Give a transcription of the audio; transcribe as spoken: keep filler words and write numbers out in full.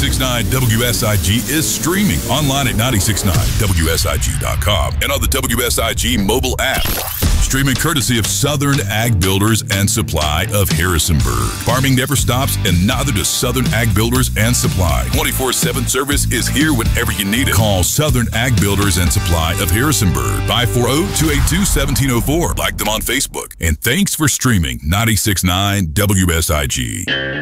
ninety-six point nine W S I G is streaming online at ninety-six point nine W S I G dot com and on the W S I G mobile app. Streaming courtesy of Southern Ag Builders and Supply of Harrisonburg. Farming never stops, and neither does Southern Ag Builders and Supply. twenty-four seven service is here whenever you need it. Call Southern Ag Builders and Supply of Harrisonburg, five four zero, two eight two, one seven zero four. Like them on Facebook. And thanks for streaming ninety-six point nine W S I G.